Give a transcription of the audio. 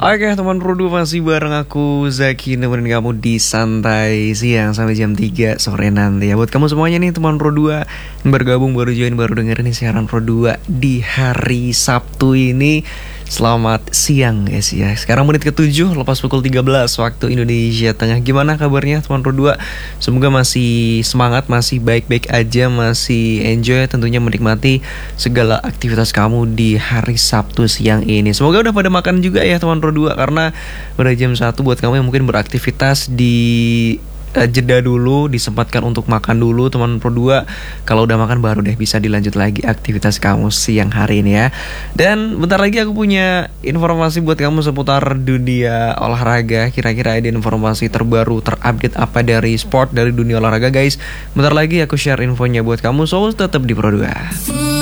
Oke teman Pro 2 masih bareng aku Zaki nemenin kamu di santai siang sampai jam 3 sore nanti ya. Buat kamu semuanya nih teman Pro 2 yang bergabung, baru join, baru dengerin nih siaran Pro 2 di hari Sabtu ini. Selamat siang guys ya. Sekarang menit ke-7 lepas pukul 13 waktu Indonesia Tengah. Gimana kabarnya teman Pro 2? Semoga masih semangat, masih baik-baik aja, masih enjoy tentunya menikmati segala aktivitas kamu di hari Sabtu siang ini. Semoga udah pada makan juga ya teman Pro 2, karena udah jam 1 buat kamu yang mungkin beraktivitas di jeda dulu, disempatkan untuk makan dulu teman Pro 2. Kalau udah makan baru deh bisa dilanjut lagi aktivitas kamu siang hari ini ya. Dan bentar lagi aku punya informasi buat kamu seputar dunia olahraga. Kira-kira ada informasi terbaru, terupdate apa dari sport, dari dunia olahraga guys. Bentar lagi aku share infonya buat kamu, so tetap di Pro 2.